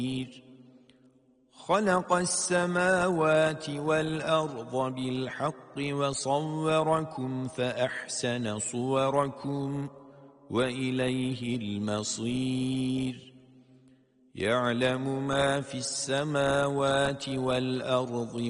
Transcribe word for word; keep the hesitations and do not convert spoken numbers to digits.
خلق السماوات والأرض بالحق وصوركم فأحسن صوركم وإليه المصير يعلم ما في السماوات والأرض